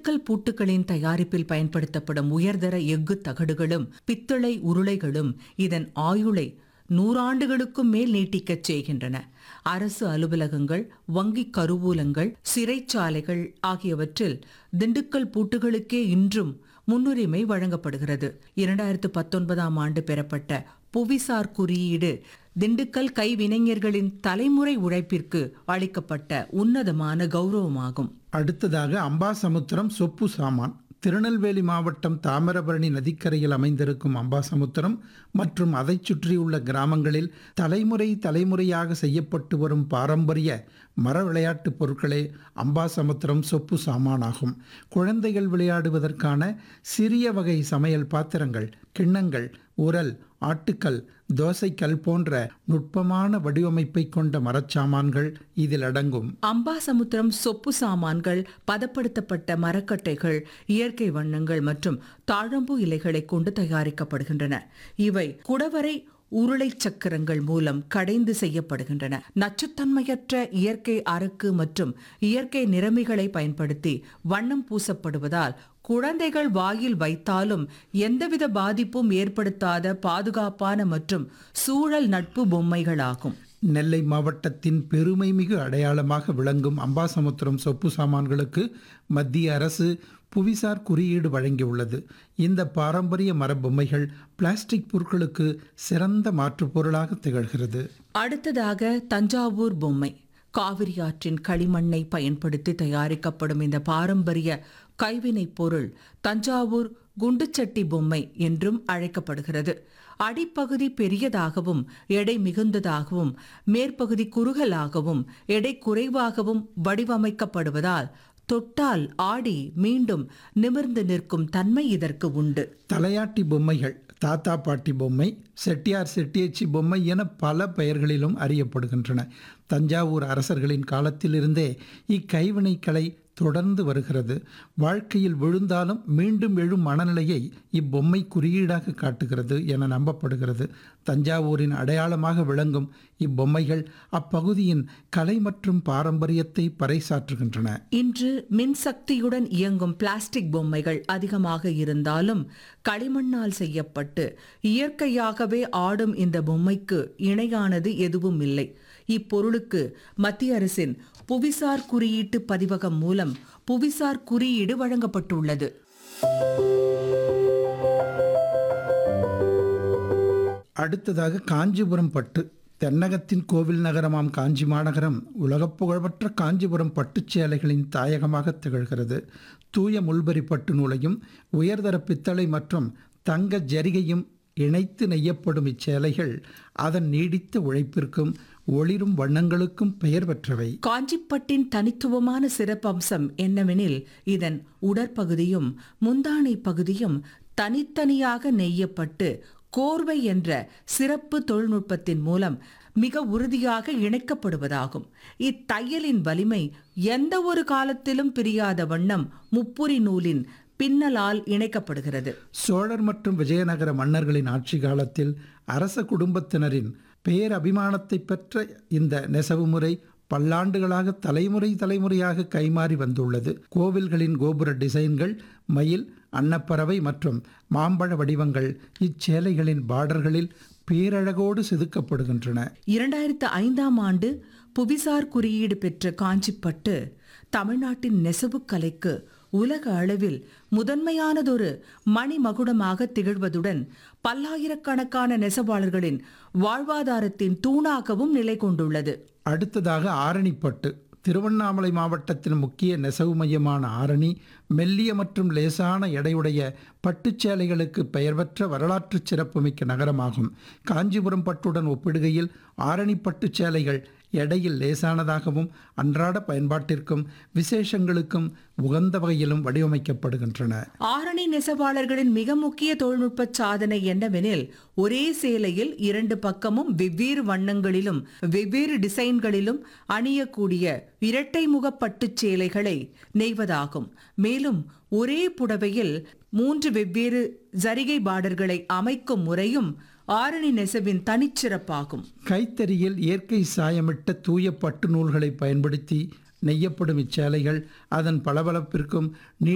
திண்டுக்கல் பூட்டுகளின் தயாரிப்பில் பயன்படுத்தப்படும் உயர்தர எஃகு தகடுகளும் பித்தளை உருளைகளும் இதன் ஆயுளை 100 ஆண்டுகளுக்கும் மேல் நீட்டிக்கச் செய்கின்றன. அரசு அலுவலகங்கள், வங்கி கருவூலங்கள், சிறைச்சாலைகள் ஆகியவற்றில் திண்டுக்கல் பூட்டுகளுக்கே இன்றும் முன்னுரிமை வழங்கப்படுகிறது. 2019ஆம் ஆண்டு பெறப்பட்ட புவிசார் குறியீடு திண்டுக்கல் கைவினைஞர்களின் தலைமுறை உழைப்பிற்கு அளிக்கப்பட்ட உன்னதமான கௌரவமாகும். அடுத்ததாக அம்பாசமுத்திரம் சொப்பு சாமான். திருநெல்வேலி மாவட்டம் தாமிரபரணி நதிக்கரையில் அமைந்திருக்கும் அம்பாசமுத்திரம் மற்றும் அதைச் சுற்றியுள்ள கிராமங்களில் தலைமுறையாக செய்யப்பட்டு வரும் பாரம்பரிய மர விளையாட்டுப் பொருட்களே அம்பாசமுத்திரம் சொப்பு சாமானாகும். குழந்தைகள் விளையாடுவதற்கான சிறிய வகை சமையல் பாத்திரங்கள், கிண்ணங்கள், உரல், ஆட்டுக்கல், தோசைக்கல் போன்ற நுட்பமான வடிவமைப்பை கொண்ட மரச்சாமான்கள் இதில் அடங்கும். அம்பாசமுத்திரம் சொப்பு சாமான்கள் பதப்படுத்தப்பட்ட மரக்கட்டைகள், இயற்கை வண்ணங்கள் மற்றும் தாழம்பூ இலைகளை கொண்டு தயாரிக்கப்படுகின்றன. இவை குடவரை உருளை சக்கரங்கள் மூலம் கடைந்து செய்யப்படுகின்றன. நச்சுத்தன்மையற்ற இயற்கை அரக்கு மற்றும் இயற்கை நிறமிகளை பயன்படுத்தி வண்ணம் பூசப்படுவதால் குழந்தைகள் வாயில் வைத்தாலும் எந்தவித பாதிப்பும் ஏற்படுத்தாத பாதுகாப்பான மற்றும் சூழல் நட்பு பொம்மைகளாகும். நெல்லை மாவட்டத்தின் பெருமைமிகு அடையாளமாக விளங்கும் அம்பாசமுத்திரம் சொப்பு சாமான்களுக்கு மத்திய அரசு புவிசார் குறியீடு வழங்கியுள்ளது. இந்த பாரம்பரிய மரபொம்மைகள் பிளாஸ்டிக் பொருட்களுக்கு சிறந்த மாற்றுப் பொருளாக திகழ்கிறது. அடுத்ததாக தஞ்சாவூர் பொம்மை. காவிரி ஆற்றின் களிமண்ணை பயன்படுத்தி தயாரிக்கப்படும் இந்த பாரம்பரிய கைவினைப் பொருள் தஞ்சாவூர் குண்டுச்சட்டி பொம்மை என்றும் அழைக்கப்படுகிறது. அடிப்பகுதி பெரியதாகவும் எடை மிகுந்ததாகவும் மேற்பகுதி குறுகலாகவும் எடை குறைவாகவும் வடிவமைக்கப்படுவதால் தொட்டால் ஆடி மீண்டும் நிமிர்ந்து நிற்கும் தன்மை இதற்கு உண்டு. தலையாட்டி பொம்மைகள் தாத்தா பாட்டி பொம்மை, செட்டியார் செட்டியச்சி பொம்மை என பல பெயர்களிலும் அறியப்படுகின்றன. தஞ்சாவூர் அரசர்களின் காலத்திலிருந்தே இக்கைவினைக்கலை தொடர்ந்து வருகிறது. வாழ்க்கையில் விழுந்தாலும் மீண்டும் எழும் மனநிலையை இப்பொம்மை குறியீடாக காட்டுகிறது என நம்பப்படுகிறது. தஞ்சாவூரின் அடையாளமாக விளங்கும் இப்பொம்மைகள் அப்பகுதியின் கலை மற்றும் பாரம்பரியத்தை பறைசாற்றுகின்றன. இன்று மின்சக்தியுடன் இயங்கும் பிளாஸ்டிக் பொம்மைகள் அதிகமாக இருந்தாலும் களிமண்ணால் செய்யப்பட்டு இயற்கையாகவே ஆடும் இந்த பொம்மைக்கு இணையானது எதுவும் இல்லை. இப்பொருளுக்கு மத்திய அரசின் புவிசார் குறியீட்டு பதிவகம் மூலம் புவிசார் குறியீடு வழங்கப்பட்டுள்ளது. அடுத்ததாக காஞ்சிபுரம் பட்டு. தென்னகத்தின் கோவில் நகரமாம் காஞ்சி மாநகரம் உலகப் புகழ்பெற்ற காஞ்சிபுரம் பட்டுச் சேலைகளின் தாயகமாக திகழ்கிறது. தூய முள்பரி பட்டு நூலையும் உயர்தர பித்தளை மற்றும் தங்க ஜரிகையும் இணைத்து நெய்யப்படும் இச்சேலைகள் அதன் நீடித்த உழைப்பிற்கும் ஒளிரும் வண்ணங்களுக்கும் பெயர் பெற்றவை. காஞ்சிப்பட்டின் தனித்துவமான சிறப்பம்சம் என்னவெனில் இதன் உடற்பகுதியும் முந்தானை பகுதியும் தனித்தனியாக நெய்யப்பட்டு கோர்வை என்ற சிறப்பு தொழில்நுட்பத்தின் மூலம் மிக உறுதியாக இணைக்கப்படுவதாகும். இத்தையலின் வலிமை எந்த ஒரு காலத்திலும் பிரியாத வண்ணம் முப்புரி நூலின் பின்னலால் இணைக்கப்படுகிறது. சோழர் மற்றும் விஜயநகர மன்னர்களின் ஆட்சி காலத்தில் அரச குடும்பத்தினரின் பேரபிமானத்தை பெற்ற இந்த நெசவு முறை பல்லாண்டுகளாக தலைமுறையாக கைமாறி வந்துள்ளது. கோவில்களின் கோபுர டிசைன்கள், மயில், அன்னப்பறவை மற்றும் மாம்பழ வடிவங்கள் இச்சேலைகளின் பார்டர்களில் பேரழகோடு செதுக்கப்படுகின்றன. 2005ஆம் ஆண்டு புவிசார் குறியீடு பெற்ற காஞ்சிப்பட்டு தமிழ்நாட்டின் நெசவு கலைக்கு உலக அளவில் முதன்மையானதொரு மணிமகுடமாக திகழ்வதுடன் பல்லாயிரக்கணக்கான நெசவாளர்களின் வாழ்வாதாரத்தின் தூணாகவும் நிலை கொண்டுள்ளது. அடுத்ததாக ஆரணிப்பட்டு. திருவண்ணாமலை மாவட்டத்தின் முக்கிய நெசவு மையமான ஆரணி மெல்லிய மற்றும் லேசான எடையுடைய பட்டுச்சேலைகளுக்கு பெயர் பெற்ற வரலாற்று சிறப்புமிக்க நகரமாகும். காஞ்சிபுரம் பட்டுடன் ஒப்பிடுகையில் ஆரணி பட்டுச்சேலைகள் எடையில் லேசானதாகவும் அன்றாட பயன்பாட்டிற்கும் விசேஷங்களுக்கும் உகந்த வகையிலும் வடிவமைக்கப்படுகின்றன. ஆரணி நெசவாளர்களின் மிக முக்கிய தொழில்நுட்ப சாதனை என்னவெனில் ஒரே சேலையில் 2 பக்கமும் வெவ்வேறு வண்ணங்களிலும் வெவ்வேறு டிசைன்களிலும் அணியக்கூடிய இரட்டை முக பட்டுச் சேலைகளை நெய்வதாகும். மேலும் ஒரே புடவையில் 3 வெவ்வேறு ஜரிகை பார்டர்களை அமைக்கும் முறையும் ஆரணி நெசவின் தனிச்சிறப்பாகும். கைத்தறியில் இயற்கை சாயமிட்ட தூய பட்டு நூல்களை பயன்படுத்தி நெய்யப்படும் இச்சேலைகள் அதன் பளபளப்பிற்கும்